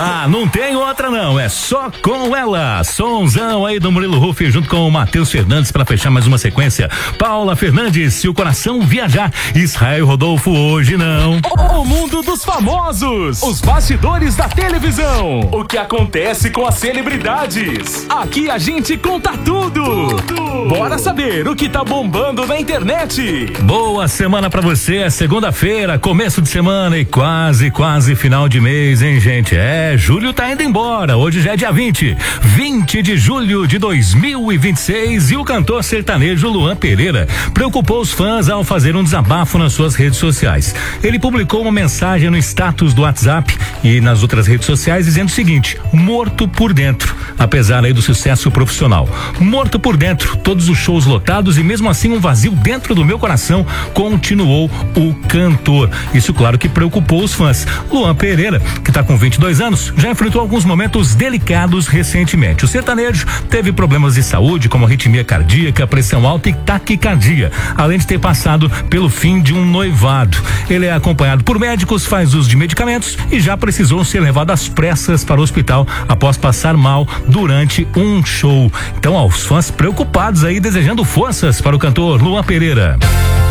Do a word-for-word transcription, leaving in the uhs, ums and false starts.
Ah, não tem outra não, é só com ela. Sonzão aí do Murilo Huff junto com o Matheus Fernandes para fechar mais uma sequência. Paula Fernandes, Se o Coração Viajar. Israel Rodolfo, Hoje Não. O mundo dos famosos, os bastidores da televisão, o que acontece com as celebridades. Aqui a gente conta tudo. tudo. Bora saber o que tá bombando na internet. Boa semana pra você, é segunda-feira, começo de semana e quase, quase final de mês, hein, gente? É, julho tá indo embora, hoje já é dia vinte, vinte de julho de dois mil e vinte e seis, e o cantor sertanejo Luan Pereira preocupou os fãs ao fazer um desabafo nas suas redes sociais. Ele publicou uma mensagem no status do WhatsApp e nas outras redes sociais dizendo o seguinte: morto por dentro, apesar aí do sucesso profissional. Morto por dentro, todos os shows lotados e mesmo assim um vazio dentro do meu coração, continuou o cantor. Isso, claro, que preocupou os fãs. Luan Pereira, que está com vinte e dois anos, já enfrentou alguns momentos delicados recentemente. O sertanejo teve problemas de saúde, como arritmia cardíaca, pressão alta e taquicardia, além de ter passado pelo fim de um noivado. Ele é acompanhado por médicos, faz uso de medicamentos e já precisou ser levado às pressas para o hospital após passar mal durante um show. Então, ó, os fãs preocupados aí, desejando forças para o cantor Luan Pereira.